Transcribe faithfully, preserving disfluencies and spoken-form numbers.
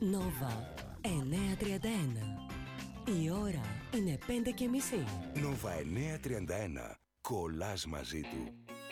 Νόβα εννιακόσια τριάντα ένα. Η ώρα είναι πέντε και μισή. Νόβα εννιακόσια τριάντα ένα. Κολλάς μαζί του.